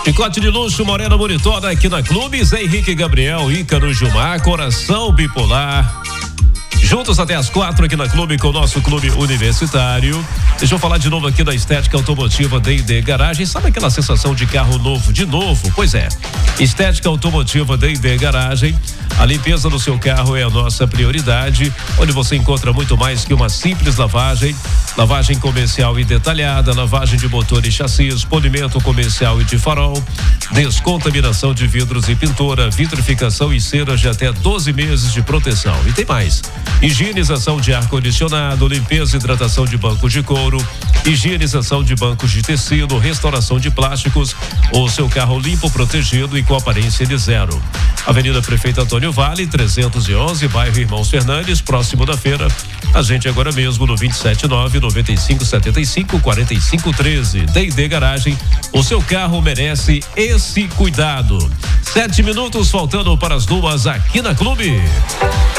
Chicote de luxo, Morena Monitora aqui na Clube, Zé Henrique Gabriel, Ícaro Gilmar, Coração Bipolar. Juntos até as 4 aqui na Clube com o nosso clube universitário. Deixa eu falar de novo aqui da Estética Automotiva D&D Garagem. Sabe aquela sensação de carro novo de novo? Pois é. Estética Automotiva D&D Garagem. A limpeza do seu carro é a nossa prioridade, onde você encontra muito mais que uma simples lavagem. Lavagem comercial e detalhada, lavagem de motor e chassis, polimento comercial e de farol, descontaminação de vidros e pintura, vitrificação e ceras de até 12 meses de proteção. E tem mais. Higienização de ar-condicionado, limpeza e hidratação de bancos de couro, higienização de bancos de tecido, restauração de plásticos, ou seu carro limpo, protegido e com aparência de zero. Avenida Prefeito Antônio Vale, 311, bairro Irmãos Fernandes, próximo da feira. A gente agora mesmo no 279-9575-4513. D&D Garagem, o seu carro merece esse cuidado. 7 minutos faltando para as 2 aqui na Clube.